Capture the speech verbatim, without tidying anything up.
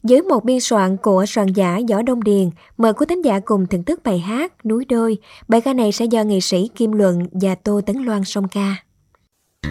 Với một biên soạn của soạn giả Võ Đông Điền, mời quý thính giả cùng thưởng thức bài hát Núi Đôi. Bài ca này sẽ do nghệ sĩ Kim Luận và Tô Tấn Loan song ca.